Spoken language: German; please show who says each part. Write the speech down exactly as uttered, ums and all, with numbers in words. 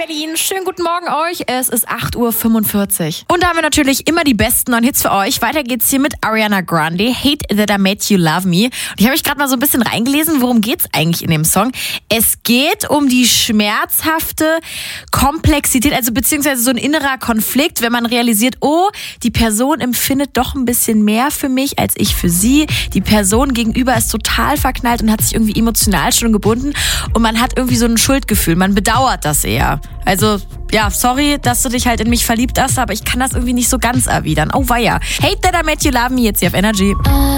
Speaker 1: Berlin. Schönen guten Morgen euch. Es ist acht Uhr fünfundvierzig. Und da haben wir natürlich immer die besten neuen Hits für euch. Weiter geht's hier mit Ariana Grande. Hate That I Made You Love Me. Und ich habe mich gerade mal so ein bisschen reingelesen, worum geht's eigentlich in dem Song. Es geht um die schmerzhafte Komplexität, also beziehungsweise so ein innerer Konflikt, wenn man realisiert, oh, die Person empfindet doch ein bisschen mehr für mich als ich für sie. Die Person gegenüber ist total verknallt und hat sich irgendwie emotional schon gebunden und man hat irgendwie so ein Schuldgefühl. Man bedauert das eher. Also, ja, sorry, dass du dich halt in mich verliebt hast, aber ich kann das irgendwie nicht so ganz erwidern. Oh weia. Hate That I Made You Love Me jetzt hier auf Energy.